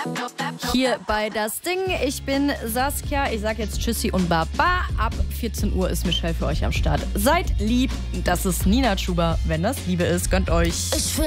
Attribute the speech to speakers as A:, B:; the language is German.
A: Hier bei Das Ding. Ich bin Saskia. Ich sag jetzt Tschüssi und Baba. Ab 14 Uhr ist Michelle für euch am Start. Seid lieb. Das ist Nina Chuba. Wenn das Liebe ist, gönnt euch.